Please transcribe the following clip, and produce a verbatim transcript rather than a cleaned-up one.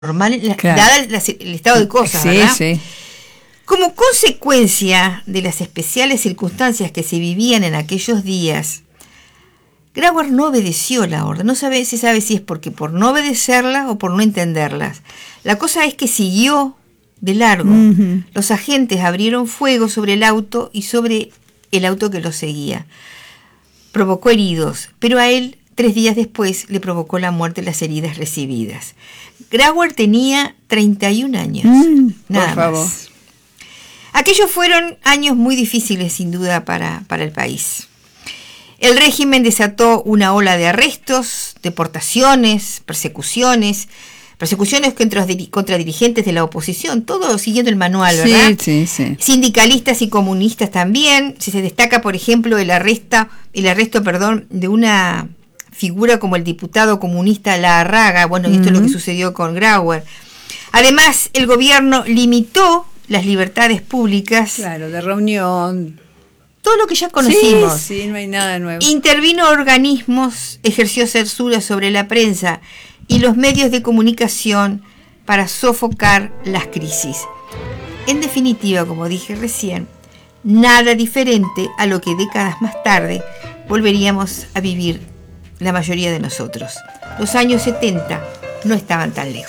normal, claro. dada la, el estado de cosas, sí, ¿verdad? Sí. Como consecuencia de las especiales circunstancias que se vivían en aquellos días, Grauer no obedeció la orden. No sabe, se sabe si es porque por no obedecerla o por no entenderlas. La cosa es que siguió de largo. Uh-huh. Los agentes abrieron fuego sobre el auto y sobre el auto que lo seguía. Provocó heridos, pero a él, tres días después, le provocó la muerte las heridas recibidas. Grauer tenía treinta y un años. Mm, nada por favor. más. Aquellos fueron años muy difíciles, sin duda, para, para el país. El régimen desató una ola de arrestos, deportaciones, persecuciones, persecuciones contra, contra dirigentes de la oposición, todo siguiendo el manual, ¿verdad? Sí, sí, sí. Sindicalistas y comunistas también. Si se destaca, por ejemplo, el arresto, el arresto, perdón, de una figura como el diputado comunista Larraga. Bueno, uh-huh. Esto es lo que sucedió con Grauer. Además, el gobierno limitó las libertades públicas. Claro, de reunión. Todo lo que ya conocimos. Sí, sí, no hay nada nuevo. Intervino organismos, ejerció censura sobre la prensa y los medios de comunicación para sofocar las crisis. En definitiva, como dije recién, nada diferente a lo que décadas más tarde volveríamos a vivir la mayoría de nosotros. Los años setenta no estaban tan lejos.